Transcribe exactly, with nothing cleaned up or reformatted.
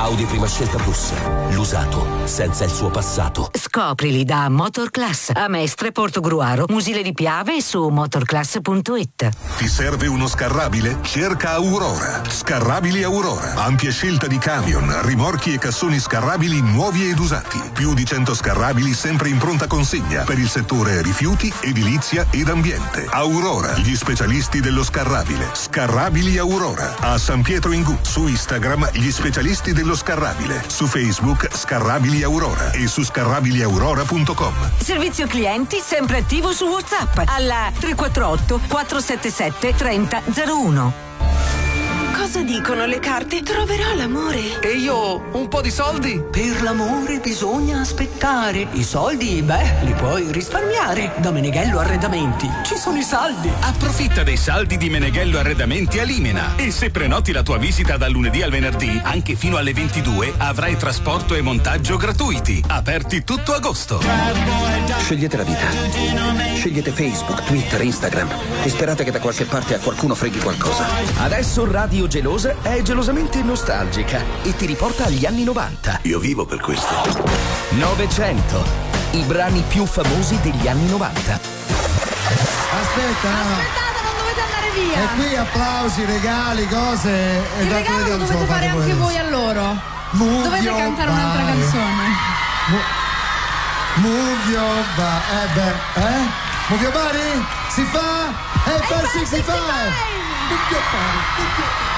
Audi Prima Scelta Plus. L'usato senza il suo passato. Scoprili da Motorclass a Mestre, Portogruaro, Musile di Piave e su motorclass punto it. Ti serve uno scarrabile? Cerca Aurora. Scarrabili Aurora. Ampia scelta di camion, rimorchi e cassoni scarrabili nuovi ed usati. Più di cento scarrabili sempre in pronta consegna per il settore rifiuti, edilizia ed ambiente. Aurora, gli specialisti dello scarrabile. Scarrabili Aurora. A San Pietro in Gu. Su Instagram gli specialisti dello scarrabile. Su Facebook Scarrabili Aurora e su scarrabili aurora punto com. Servizio clienti sempre attivo su WhatsApp alla tre quattro otto quattro sette sette tre zero zero uno. Cosa dicono le carte? Troverò l'amore. E io un po' di soldi? Per l'amore bisogna aspettare. I soldi, beh, li puoi risparmiare. Da Meneghello Arredamenti ci sono i saldi. Approfitta dei saldi di Meneghello Arredamenti a Limena. E se prenoti la tua visita dal lunedì al venerdì, anche fino alle ventidue, avrai trasporto e montaggio gratuiti. Aperti tutto agosto. Scegliete la vita. Scegliete Facebook, Twitter, Instagram. E sperate che da qualche parte a qualcuno freghi qualcosa. Adesso Radio Gelosa è gelosamente nostalgica e ti riporta agli anni novanta. Io vivo per questo. novecento. I brani più famosi degli anni novanta. Aspetta. Aspettate, non dovete andare via. E qui applausi, regali, cose. Il regalo lo dovete fare anche voi a loro. Move dovete cantare un'altra body. Canzone. Mo- Move your body. Eh beh, eh? Move your body? Si fa? E per sessantacinque! Move your body.